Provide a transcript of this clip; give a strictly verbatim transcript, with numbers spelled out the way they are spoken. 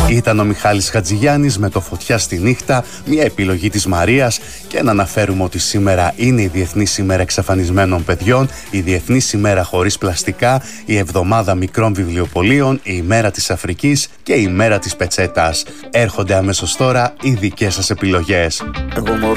Ήταν ο Μιχάλης Χατζηγιάννης με το «Φωτιά στη νύχτα», μια επιλογή της Μαρίας, και να αναφέρουμε ότι σήμερα είναι η Διεθνής ημέρα εξαφανισμένων παιδιών, η Διεθνής ημέρα χωρίς πλαστικά, η Εβδομάδα μικρών βιβλιοπωλείων, η ημέρα της Αφρικής και η ημέρα της πετσέτας. Έρχονται αμέσως τώρα οι δικές σας επιλογές. Εγώ